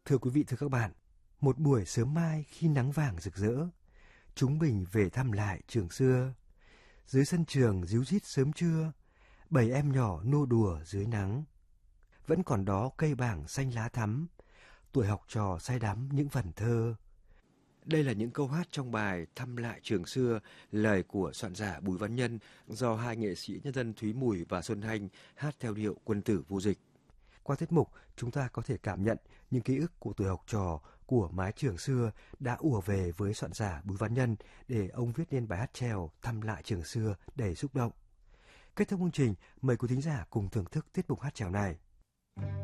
Thưa quý vị, thưa các bạn, một buổi sớm mai khi nắng vàng rực rỡ, chúng mình về thăm lại trường xưa. Dưới sân trường ríu rít sớm trưa, bầy em nhỏ nô đùa dưới nắng. Vẫn còn đó cây bảng xanh lá thắm, tuổi học trò say đắm những vần thơ. Đây là những câu hát trong bài Thăm lại trường xưa, lời của soạn giả Bùi Văn Nhân do hai nghệ sĩ nhân dân Thúy Mùi và Xuân Hanh hát theo điệu Quân tử vô dịch. Qua tiết mục, chúng ta có thể cảm nhận những ký ức của tuổi học trò của mái trường xưa đã ùa về với soạn giả Bùi Văn Nhân để ông viết nên bài hát chèo Thăm lại trường xưa đầy xúc động. Kết thúc chương trình, mời quý thính giả cùng thưởng thức tiết mục hát chèo này.